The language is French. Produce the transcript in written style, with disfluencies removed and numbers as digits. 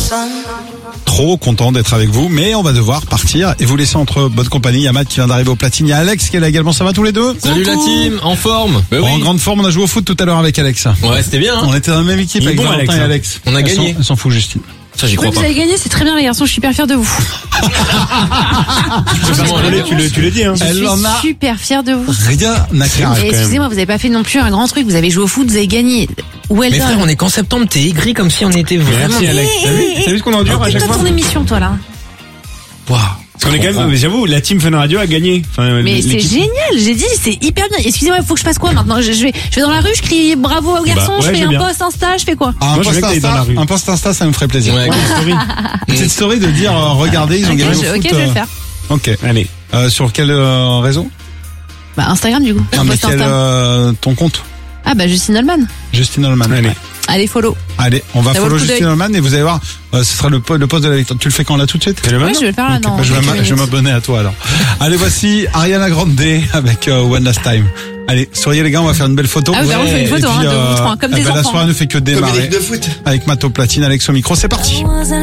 Trop content d'être avec vous, mais on va devoir partir et vous laisser entre bonne compagnie. Il y a Matt qui vient d'arriver au platine, il y a Alex qui est là également. Ça va tous les deux? Salut la team, en forme. En grande forme, on a joué au foot tout à l'heure avec Alex. Ouais, c'était bien. On était dans la même équipe avec Valentin et Alex. On a gagné. Elle s'en fout, Justine. Ça, j'y crois Vous pas. avez gagné, c'est très bien les garçons, je suis super fière de vous. Tu l'as dit, hein. Je Elle en a suis super fière de vous. rien à faire. Et excusez-moi, vous avez pas fait non plus un grand truc, vous avez joué au foot, vous avez gagné. Well Mais done. frère, on est qu'en septembre, t'es aigri comme si on était vraiment... Merci Alex. T'as vu ce qu'on endure à chaque Toi fois? ton émission, toi là. Waouh. Parce qu'on est quand même, mais j'avoue, la team Fun Radio a gagné. Enfin, Mais c'est l'équipe. génial, j'ai dit, c'est hyper bien. Excusez-moi, il faut que je fasse quoi maintenant? Je vais dans la rue, je crie bravo aux garçons, ouais, je fais je veux un bien. post Insta, je fais quoi? Un Moi, je post veux que t'ailles dans la Insta, rue. un post Insta, ça me ferait plaisir. Ouais, Story. Une petite story de dire, regardez, ils ont Ok, gagné au je foot. vais le faire. Ok. Allez. Sur quel réseau? Bah Instagram du coup. Non, Un mais post quel Insta. ton compte? Ah bah Justine Holman. Justine Holman. Allez. Allez follow. Allez, on va Ça vaut follow le coup Justine d'œil. Holman et vous allez voir, ce sera le poste de la victoire. Tu le fais quand là tout de suite? Fais le Oui, maintenant. je vais le faire là Ok, dans bah, je quelques vais minutes. m'abonner à toi alors. Allez, voici Ariana Grande avec One Last Time. Allez, souriez les gars, on va faire une belle photo. Ah oui, bah, on fait une photo, Et puis, hein, de vous trois, comme des la enfants. soirée ne fait que démarrer. de foot. Avec Matt au platine, Alex au micro, c'est parti.